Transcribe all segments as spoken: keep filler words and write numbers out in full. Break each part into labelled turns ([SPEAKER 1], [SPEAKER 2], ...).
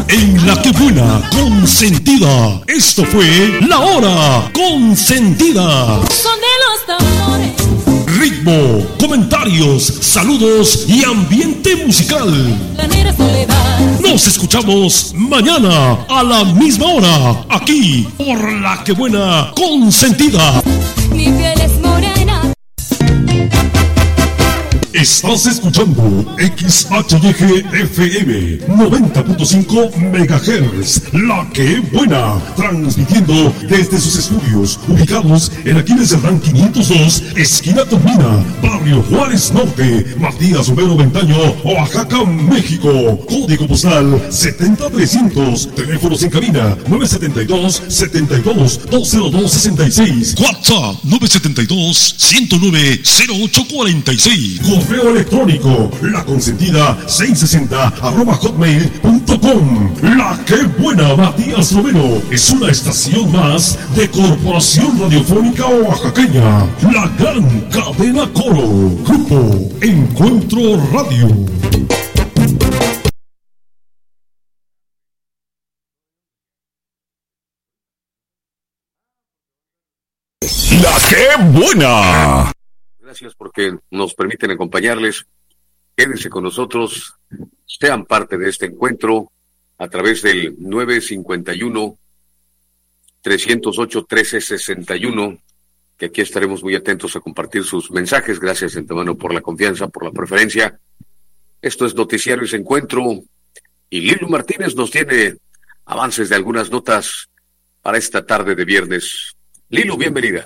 [SPEAKER 1] en La Que Buena Consentida. Esto fue La Hora Consentida.
[SPEAKER 2] Son de los tambores.
[SPEAKER 1] Ritmo, comentarios, saludos y ambiente musical.
[SPEAKER 2] La negra soledad.
[SPEAKER 1] Nos escuchamos mañana a la misma hora, aquí por La Que Buena Consentida.
[SPEAKER 2] Mi piel es morena.
[SPEAKER 1] Estás escuchando X H Y G F M noventa punto cinco megahertz, La Que Buena, transmitiendo desde sus estudios ubicados en Aquiles Cerdán quinientos dos, esquina Tomina, barrio Juárez Norte, Matías Romero Ventaño, Oaxaca, México. Código postal setenta mil trescientos, teléfonos en cabina nueve siete dos, setenta y dos, dos cero dos sesenta y seis, WhatsApp nueve siete dos, ciento nueve, cero ocho cuarenta y seis. Correo electrónico laconsentida seiscientos sesenta arroba hotmail punto com. La Que Buena, Matías Romero, es una estación más de Corporación Radiofónica Oaxaqueña, la gran cadena Coro. Grupo Encuentro Radio. La Que Buena.
[SPEAKER 3] Gracias porque nos permiten acompañarles. Quédense con nosotros, sean parte de este encuentro a través del nueve cinco uno, tres cero ocho, uno tres seis uno, que aquí estaremos muy atentos a compartir sus mensajes. Gracias de antemano por la confianza, por la preferencia. Esto es Noticiario ese Encuentro y Lilu Martínez nos tiene avances de algunas notas para esta tarde de viernes. Lilu, bienvenida.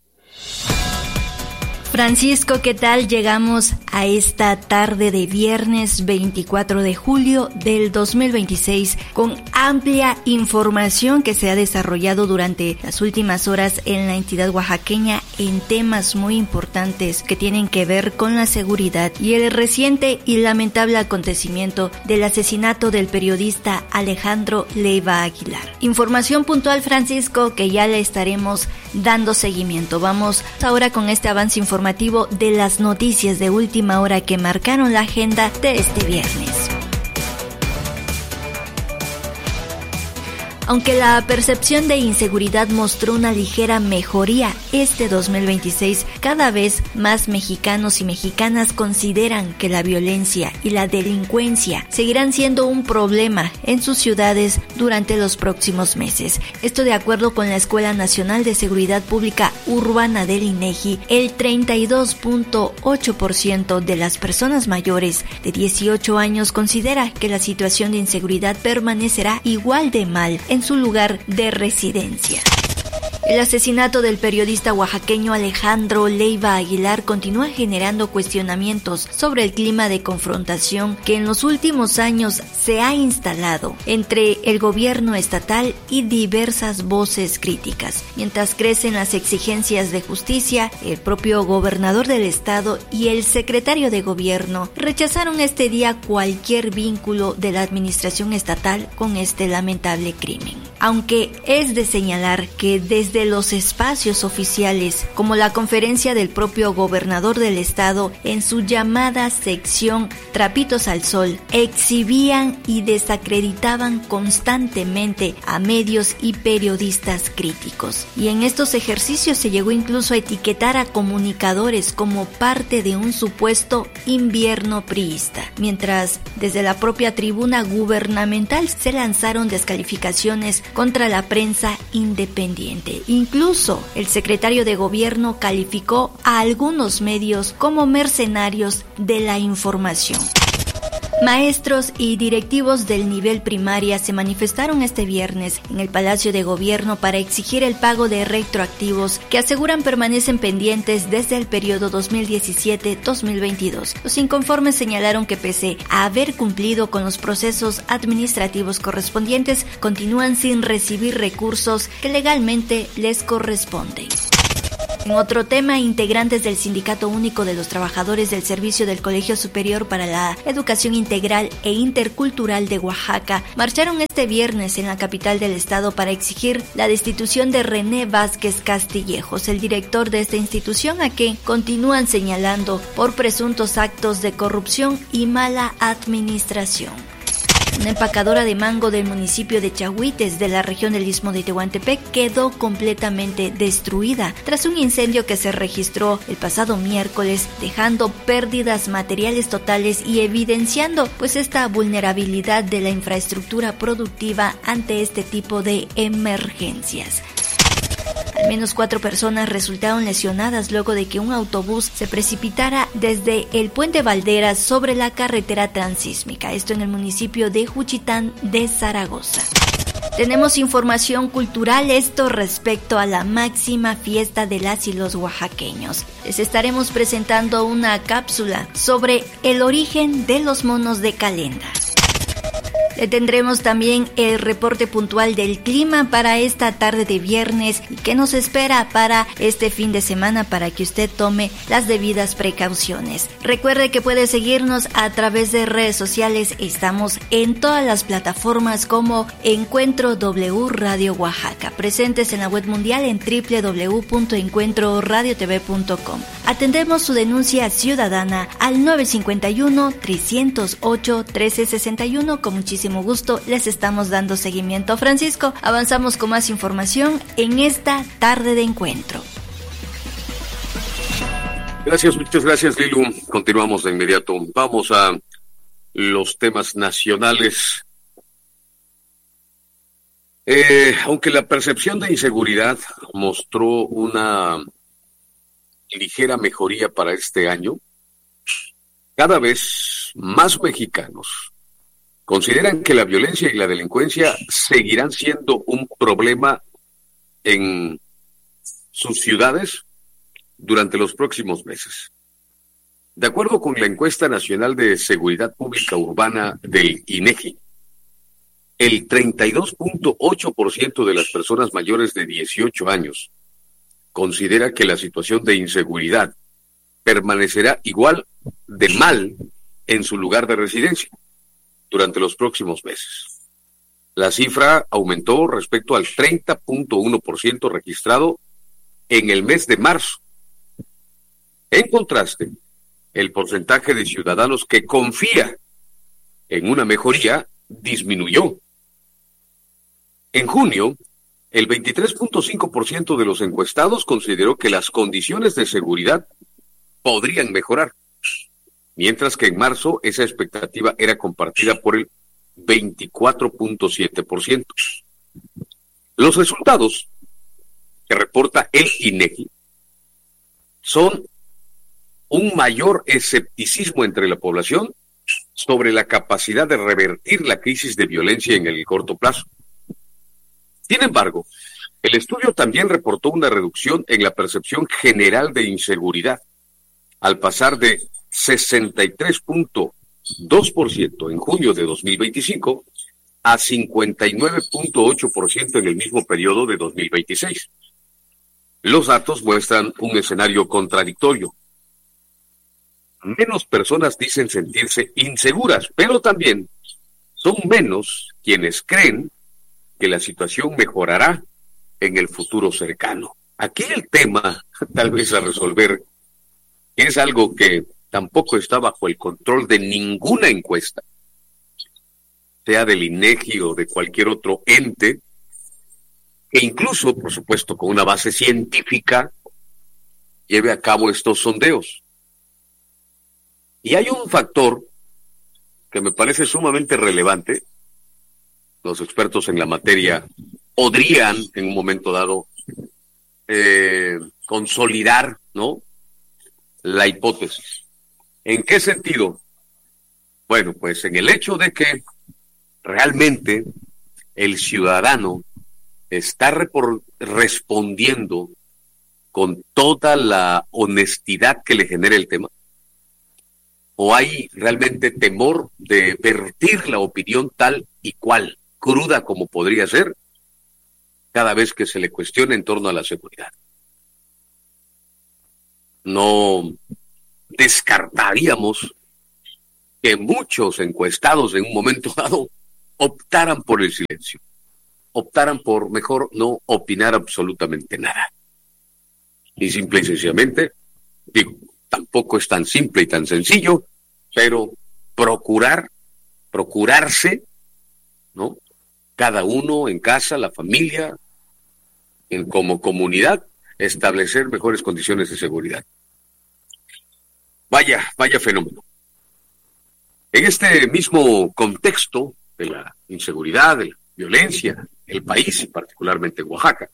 [SPEAKER 4] Francisco, ¿qué tal? Llegamos a esta tarde de viernes veinticuatro de julio del dos mil veintiséis con amplia información que se ha desarrollado durante las últimas horas en la entidad oaxaqueña en temas muy importantes que tienen que ver con la seguridad y el reciente y lamentable acontecimiento del asesinato del periodista Alejandro Leiva Aguilar. Información puntual, Francisco, que ya le estaremos dando seguimiento. Vamos ahora con este avance informativo de las noticias de última hora que marcaron la agenda de este viernes. Aunque la percepción de inseguridad mostró una ligera mejoría este dos mil veintiséis, cada vez más mexicanos y mexicanas consideran que la violencia y la delincuencia seguirán siendo un problema en sus ciudades durante los próximos meses. Esto de acuerdo con la Escuela Nacional de Seguridad Pública Urbana del INEGI, el treinta y dos punto ocho por ciento de las personas mayores de dieciocho años considera que la situación de inseguridad permanecerá igual de mal en su lugar de residencia. El asesinato del periodista oaxaqueño Alejandro Leiva Aguilar continúa generando cuestionamientos sobre el clima de confrontación que en los últimos años se ha instalado entre el gobierno estatal y diversas voces críticas. Mientras crecen las exigencias de justicia, el propio gobernador del estado y el secretario de gobierno rechazaron este día cualquier vínculo de la administración estatal con este lamentable crimen. Aunque es de señalar que desde los espacios oficiales, como la conferencia del propio gobernador del estado en su llamada sección Trapitos al Sol, exhibían y desacreditaban constantemente a medios y periodistas críticos. Y en estos ejercicios se llegó incluso a etiquetar a comunicadores como parte de un supuesto invierno priista, mientras desde la propia tribuna gubernamental se lanzaron descalificaciones contra la prensa independiente. Incluso el secretario de gobierno calificó a algunos medios como mercenarios de la información. Maestros y directivos del nivel primaria se manifestaron este viernes en el Palacio de Gobierno para exigir el pago de retroactivos que aseguran permanecen pendientes desde el periodo dos mil diecisiete dos mil veintidós. Los inconformes señalaron que pese a haber cumplido con los procesos administrativos correspondientes, continúan sin recibir recursos que legalmente les corresponden. En otro tema, integrantes del Sindicato Único de los Trabajadores del Servicio del Colegio Superior para la Educación Integral e Intercultural de Oaxaca marcharon este viernes en la capital del estado para exigir la destitución de René Vázquez Castillejos, el director de esta institución, a quien continúan señalando por presuntos actos de corrupción y mala administración. Una empacadora de mango del municipio de Chahuites, de la región del Istmo de Tehuantepec, quedó completamente destruida tras un incendio que se registró el pasado miércoles, dejando pérdidas materiales totales y evidenciando pues esta vulnerabilidad de la infraestructura productiva ante este tipo de emergencias. Al menos cuatro personas resultaron lesionadas luego de que un autobús se precipitara desde el puente Valderas sobre la carretera transísmica, esto en el municipio de Juchitán de Zaragoza. Tenemos información cultural, esto respecto a la máxima fiesta de las y los oaxaqueños. Les estaremos presentando una cápsula sobre el origen de los monos de Calenda. Le tendremos también el reporte puntual del clima para esta tarde de viernes y qué nos espera para este fin de semana para que usted tome las debidas precauciones. Recuerde que puede seguirnos a través de redes sociales. Estamos en todas las plataformas como Encuentro W Radio Oaxaca, presentes en la web mundial en doble u doble u doble u punto encuentro radio t v punto com. Atendemos su denuncia ciudadana al nueve cinco uno, tres cero ocho, uno tres seis uno. Con muchísimo gusto les estamos dando seguimiento. Francisco, avanzamos con más información en esta tarde de encuentro.
[SPEAKER 3] Gracias, muchas gracias, Lilu. Continuamos de inmediato. Vamos a los temas nacionales. Eh, aunque la percepción de inseguridad mostró una ligera mejoría para este año, cada vez más mexicanos consideran que la violencia y la delincuencia seguirán siendo un problema en sus ciudades durante los próximos meses. De acuerdo con la encuesta nacional de seguridad pública urbana del INEGI, el treinta y dos punto ocho por ciento de las personas mayores de dieciocho años considera que la situación de inseguridad permanecerá igual de mal en su lugar de residencia durante los próximos meses. La cifra aumentó respecto al treinta punto uno por ciento registrado en el mes de marzo. En contraste, el porcentaje de ciudadanos que confía en una mejoría disminuyó. En junio, el veintitrés punto cinco por ciento de los encuestados consideró que las condiciones de seguridad podrían mejorar, mientras que en marzo esa expectativa era compartida por el veinticuatro punto siete por ciento. Los resultados que reporta el INEGI son un mayor escepticismo entre la población sobre la capacidad de revertir la crisis de violencia en el corto plazo. Sin embargo, el estudio también reportó una reducción en la percepción general de inseguridad, al pasar de sesenta y tres punto dos por ciento en junio de dos mil veinticinco a cincuenta y nueve punto ocho por ciento en el mismo periodo de dos mil veintiséis. Los datos muestran un escenario contradictorio. Menos personas dicen sentirse inseguras, pero también son menos quienes creen que la situación mejorará en el futuro cercano. Aquí el tema, tal vez a resolver, es algo que tampoco está bajo el control de ninguna encuesta, sea del INEGI o de cualquier otro ente, que incluso, por supuesto, con una base científica, lleve a cabo estos sondeos. Y hay un factor que me parece sumamente relevante. Los expertos en la materia podrían, en un momento dado, eh, consolidar, ¿no?, la hipótesis. ¿En qué sentido? Bueno, pues en el hecho de que realmente el ciudadano está repor- respondiendo con toda la honestidad que le genera el tema, o hay realmente temor de vertir la opinión tal y cual, cruda como podría ser, cada vez que se le cuestiona en torno a la seguridad. No descartaríamos que muchos encuestados en un momento dado optaran por el silencio, optaran por mejor no opinar absolutamente nada. Y simple y sencillamente, digo, tampoco es tan simple y tan sencillo, pero procurar, procurarse ¿no? Cada uno en casa, la familia, en, como comunidad, establecer mejores condiciones de seguridad. Vaya, vaya fenómeno. En este mismo contexto de la inseguridad, de la violencia, el país y particularmente Oaxaca,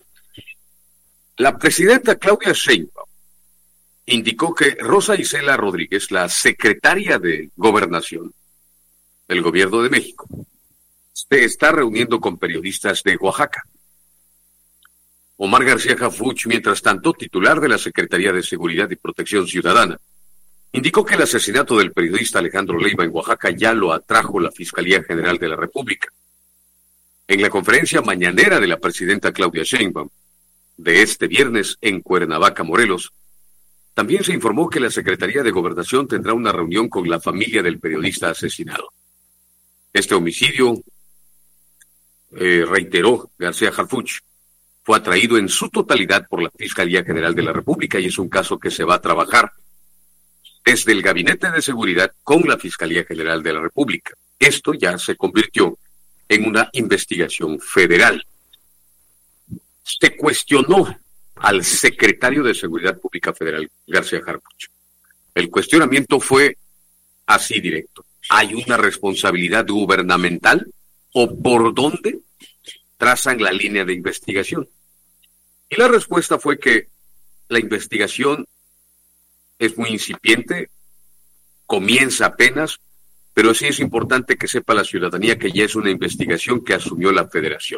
[SPEAKER 3] la presidenta Claudia Sheinbaum indicó que Rosa Isela Rodríguez, la secretaria de Gobernación del Gobierno de México, se está reuniendo con periodistas de Oaxaca. Omar García Harfuch, mientras tanto, titular de la Secretaría de Seguridad y Protección Ciudadana, indicó que el asesinato del periodista Alejandro Leiva en Oaxaca ya lo atrajo la Fiscalía General de la República. En la conferencia mañanera de la presidenta Claudia Sheinbaum de este viernes en Cuernavaca, Morelos, también se informó que la Secretaría de Gobernación tendrá una reunión con la familia del periodista asesinado. Este homicidio, eh, reiteró García Harfuch, fue atraído en su totalidad por la Fiscalía General de la República y es un caso que se va a trabajar desde el Gabinete de Seguridad con la Fiscalía General de la República. Esto ya se convirtió en una investigación federal. Se cuestionó al secretario de Seguridad Pública Federal, García Harfuch. El cuestionamiento fue así directo. ¿Hay una responsabilidad gubernamental o por dónde trazan la línea de investigación? Y la respuesta fue que la investigación es muy incipiente, comienza apenas, pero sí es importante que sepa la ciudadanía que ya es una investigación que asumió la Federación.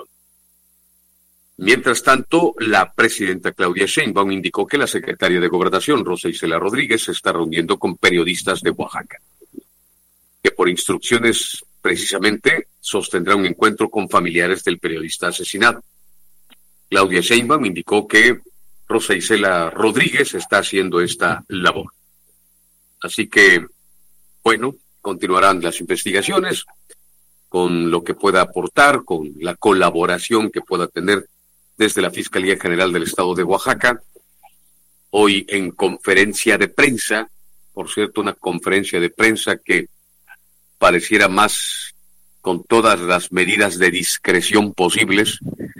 [SPEAKER 3] Mientras tanto, la presidenta Claudia Sheinbaum indicó que la secretaria de Gobernación, Rosa Isela Rodríguez, se está reuniendo con periodistas de Oaxaca, que por instrucciones precisamente sostendrá un encuentro con familiares del periodista asesinado. Claudia Sheinbaum indicó que Rosa Isela Rodríguez está haciendo esta labor. Así que, bueno, continuarán las investigaciones con lo que pueda aportar, con la colaboración que pueda tener desde la Fiscalía General del Estado de Oaxaca. Hoy en conferencia de prensa, por cierto, una conferencia de prensa que pareciera más con todas las medidas de discreción posibles.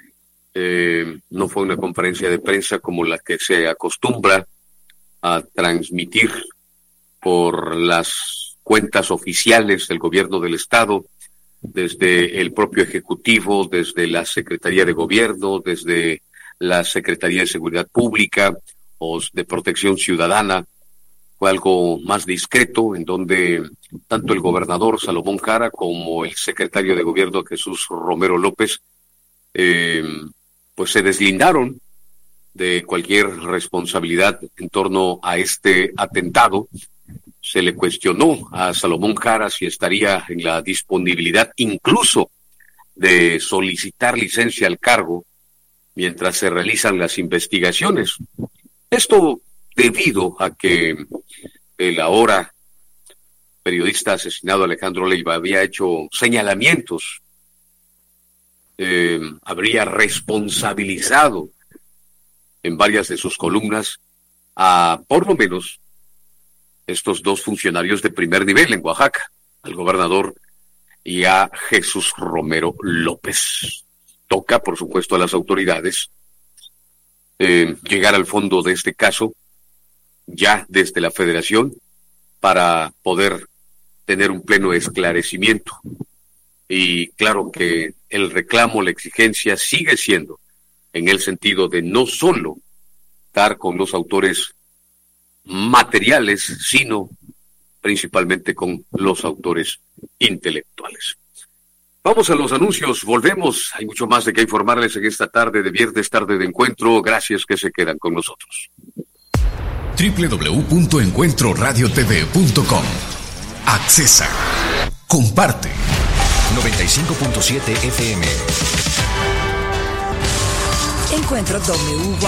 [SPEAKER 3] Eh, no fue una conferencia de prensa como la que se acostumbra a transmitir por las cuentas oficiales del gobierno del Estado, desde el propio Ejecutivo, desde la Secretaría de Gobierno, desde la Secretaría de Seguridad Pública o de Protección Ciudadana. Fue algo más discreto, en donde tanto el gobernador Salomón Jara como el secretario de Gobierno Jesús Romero López eh, pues se deslindaron de cualquier responsabilidad en torno a este atentado. Se le cuestionó a Salomón Jara si estaría en la disponibilidad incluso de solicitar licencia al cargo mientras se realizan las investigaciones. Esto debido a que el ahora periodista asesinado Alejandro Leiva había hecho señalamientos, eh, habría responsabilizado en varias de sus columnas a por lo menos estos dos funcionarios de primer nivel en Oaxaca, al gobernador y a Jesús Romero López. Toca, por supuesto, a las autoridades eh, llegar al fondo de este caso ya desde la Federación para poder tener un pleno esclarecimiento. Y claro que el reclamo, la exigencia sigue siendo en el sentido de no solo dar con los autores materiales, sino principalmente con los autores intelectuales. Vamos a los anuncios, volvemos. Hay mucho más de qué informarles en esta tarde de viernes, tarde de encuentro. Gracias que se quedan con nosotros.
[SPEAKER 5] doble u doble u doble u punto encuentro radio t v punto com. Accesa. Comparte.
[SPEAKER 6] noventa y cinco punto siete F M.
[SPEAKER 7] Encuentro W